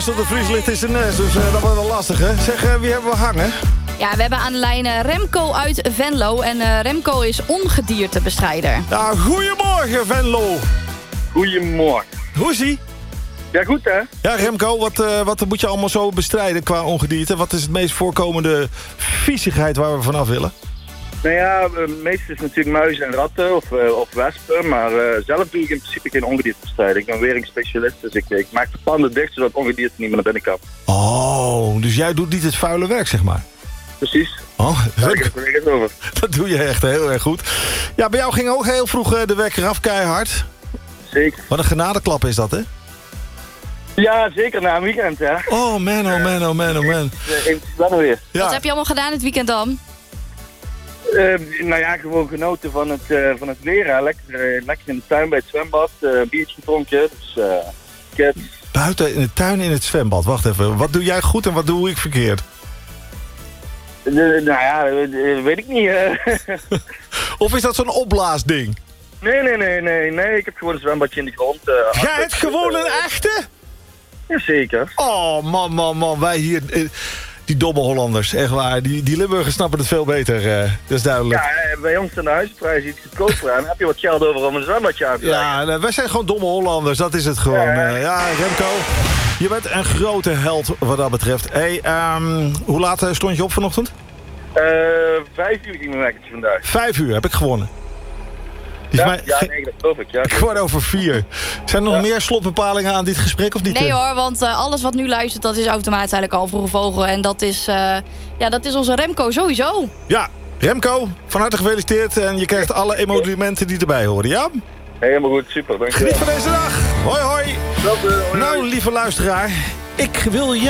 luistert op Frieslicht is een nest, dus dat wordt wel lastig, hè? Zeg, wie hebben we hangen? Ja, we hebben aan de lijn Remco uit Venlo. En Remco is ongediertebestrijder. Ja, goedemorgen, Venlo. Goedemorgen. Hoe is ie? Ja, goed hè? Ja, Remco, wat moet je allemaal zo bestrijden qua ongedierte? Wat is het meest voorkomende viezigheid waar we vanaf willen? Nou ja, meestal is het natuurlijk muizen en ratten of wespen, maar zelf doe ik in principe geen ongediertebestrijding. Ik ben weringspecialist, dus ik maak de panden dicht zodat ongedierte niet meer naar binnen kan. Oh, dus jij doet niet het vuile werk, zeg maar? Precies. Oh, Daar heb ik het collega's over. dat doe je echt heel erg goed. Ja, bij jou ging ook heel vroeg de wekker af, keihard. Zeker. Wat een genadeklap is dat, hè? Ja, zeker na een weekend hè. Oh man, oh man, oh man, oh man. Even dan weer. Ja. Wat heb je allemaal gedaan het weekend dan? Nou ja, gewoon genoten van het leren. Lekker in de tuin bij het zwembad, biertje gedronken, dus kids. Buiten in de tuin in het zwembad, wacht even. Wat doe jij goed en wat doe ik verkeerd? Nou ja, weet ik niet. Of is dat zo'n opblaasding? Nee, ik heb gewoon een zwembadje in de grond. Jij hebt gewoon een echte? Jazeker. Oh, man, wij hier... Die domme Hollanders, echt waar. Die Limburgers snappen het veel beter, dat is duidelijk. Ja, bij ons zijn de huizenprijzen iets goedkoper aan. Dan heb je wat geld over om een zwembadje aan te leggen. Ja, wij zijn gewoon domme Hollanders, dat is het gewoon. Ja, Remco, je bent een grote held wat dat betreft. Hey, hoe laat stond je op vanochtend? 5 uur ging mijn wekkertje vandaag. 5 uur, heb ik gewonnen. Nee, dat geloof ik. Ja. Kwart over 4. Zijn er nog meer slotbepalingen aan dit gesprek of niet? Nee hoor, want alles wat nu luistert, dat is automatisch eigenlijk al vroege vogel. En dat is onze Remco sowieso. Ja, Remco, van harte gefeliciteerd. En je krijgt alle emolumenten die erbij horen, ja? Helemaal goed, super. Dankjewel. Geniet van deze dag. Hoi, hoi. Hoi. Nou, lieve luisteraar, ik wil